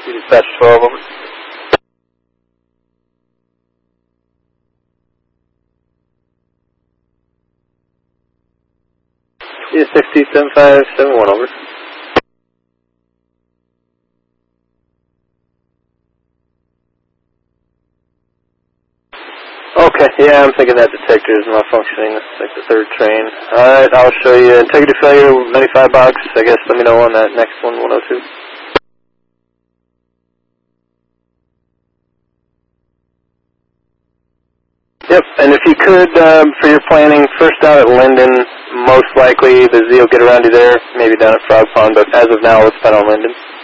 You dispatch 12 over. Yeah, 607571 over. Okay, yeah, I'm thinking that detector is malfunctioning. It's like the third train. Alright, I'll show you integrity failure, 95 box. I guess let me know on that next one, 102. Yep, and if you could, for your planning, first down at Linden, most likely the Z will get around you there, maybe down at Frog Pond, but as of now, let's plan on Linden.